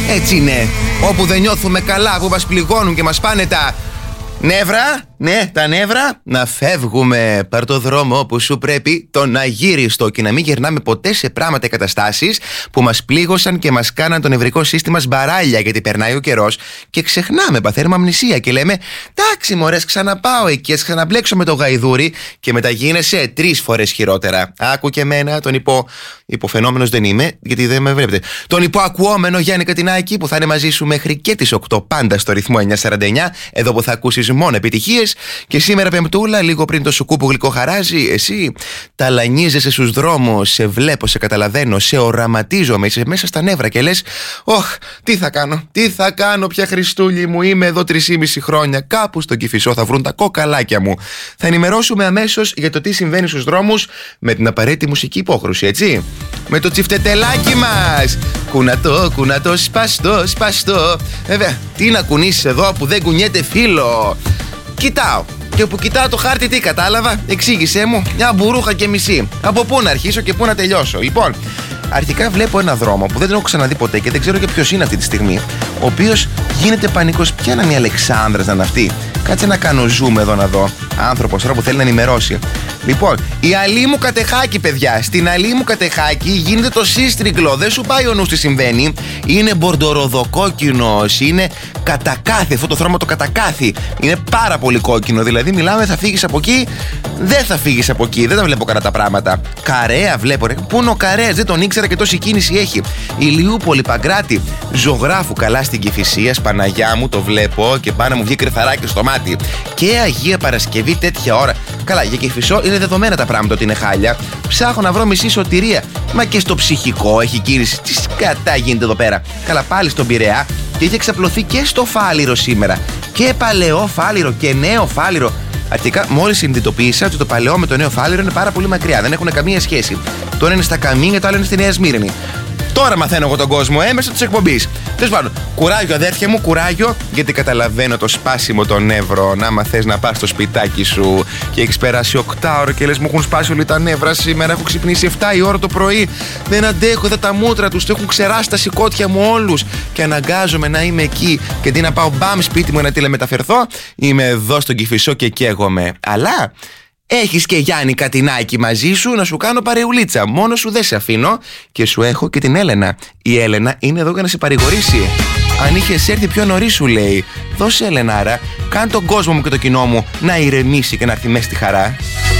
Έτσι είναι. Όπου δεν νιώθουμε καλά, που μας πληγώνουν και μας πάνε τα νεύρα, ναι, τα νεύρα, να φεύγουμε. Πάρ' το δρόμο που σου πρέπει, τον αγύριστο, και να μην γυρνάμε ποτέ σε πράγματα και καταστάσεις που μας πλήγωσαν και μας κάναν το νευρικό σύστημα σμπαράλια, γιατί περνάει ο καιρός και ξεχνάμε, παθαίνουμε αμνησία και λέμε εντάξει μωρές, ξαναπάω εκεί, ας ξαναμπλέξω με το γαϊδούρι, και μετά γίνεσαι 3 φορές χειρότερα. Άκου και εμένα τον υποφαινόμενος δεν είμαι, γιατί δεν με βλέπετε. Τον υποακουόμενο Γιάννη Κατινάκη, που θα είναι μαζί σου μέχρι και τις 8, πάντα στο ρυθμό 949, εδώ που θα ακούσεις μόνο επιτυχίες. Και σήμερα Πεμπτούλα, λίγο πριν το σουκού που γλυκοχαράζει, εσύ ταλανίζεσαι στους δρόμους, σε βλέπω, σε καταλαβαίνω, σε οραματίζομαι, είσαι μέσα στα νεύρα και λες όχ, τι θα κάνω πια Χριστούλη μου, είμαι εδώ 3,5 χρόνια, κάπου στον Κηφισό θα βρουν τα κοκαλάκια μου. Θα ενημερώσουμε αμέσως για το τι συμβαίνει στους δρόμους με την απαραίτητη μουσική υπόχρωση, έτσι. Με το τσιφτετελάκι μας. Κουνατό, σπαστό. Βέβαια, τι να κουνήσεις εδώ που δεν κουνιέται φίλο. Κοιτάω. Και όπου κοιτάω το χάρτη, τι κατάλαβα, εξήγησέ μου. Μια μπουρούχα και μισή. Από πού να αρχίσω και πού να τελειώσω. Λοιπόν, αρχικά βλέπω ένα δρόμο που δεν τον έχω ξαναδεί ποτέ και δεν ξέρω και ποιος είναι αυτή τη στιγμή. Ο οποίος γίνεται πανικός. Ποια είναι μια Αλεξάνδρας να είναι αυτή. Κάτσε να κάνω zoom εδώ να δω. Άνθρωπος τώρα που θέλει να ενημερώσει. Λοιπόν, η Αλήμου Κατεχάκη, παιδιά. Στην Αλήμου Κατεχάκη γίνεται το σύστριγκλο. Δεν σου πάει ο νους τι συμβαίνει. Είναι μπορντοροδοκόκκινος. Είναι κατακάθι. Αυτό το δρόμο το κατακάθι. Είναι πάρα πολύ κόκκινο. Δηλαδή, μιλάμε, θα φύγεις από εκεί. Δεν θα φύγεις από εκεί. Δεν τα βλέπω καλά τα πράγματα. Καρέα βλέπω. Πού είναι ο Καρέας, δεν τον ήξερα και τόση κίνηση έχει. Ηλιούπολη, Παγκράτη, Ζωγράφου, καλά στην Κηφισίας, Παναγιά μου, το βλέπω και πάνω μου βγει κρυθαράκι στο μάτι. Και Αγία Παρασκευή τέτοια ώρα. Καλά, για Κηφισό είναι δεδομένα τα πράγματα ότι είναι χάλια. Ψάχνω να βρω μισή σωτηρία. Μα και στο ψυχικό έχει κίνηση. Τι σκατά γίνεται εδώ πέρα. Καλά, πάλι στον Πειραιά και είχε εξαπλωθεί και στο Φάληρο σήμερα. Και παλαιό Φάληρο και νέο Φάληρο. Αρχικά, μόλις συνειδητοποίησα ότι το παλαιό με το νέο Φάληρο είναι πάρα πολύ μακριά. Δεν έχουν καμία σχέση. Το ένα είναι στα Καμίνια, το άλλο είναι στη Νέα Σμύρνη. Τώρα μαθαίνω εγώ τον κόσμο, μέσω της εκπομπής. Τέλος πάντων, κουράγιο αδέρφια μου, κουράγιο, γιατί καταλαβαίνω το σπάσιμο των νεύρων. Άμα θες να πας στο σπιτάκι σου και έχεις περάσει 8ωρο και λες μου έχουν σπάσει όλοι τα νεύρα σήμερα, έχω ξυπνήσει 7 η ώρα το πρωί. Δεν αντέχω, είδα τα μούτρα τους, το έχουν ξεράσει τα σηκώτια μου όλους. Και αναγκάζομαι να είμαι εκεί. Και αντί να πάω μπαμ σπίτι μου να τηλεμεταφερθώ, είμαι εδώ στον Κηφισό και καίγομαι. Αλλά έχεις και Γιάννη Κατινάκη μαζί σου να σου κάνω παρεουλίτσα. Μόνο σου δεν σε αφήνω και σου έχω και την Έλενα. Η Έλενα είναι εδώ για να σε παρηγορήσει. Αν είχες έρθει πιο νωρίς, σου λέει. Δώσε Ελενάρα, κάν τον κόσμο μου και το κοινό μου να ηρεμήσει και να έρθει μέσα στη χαρά.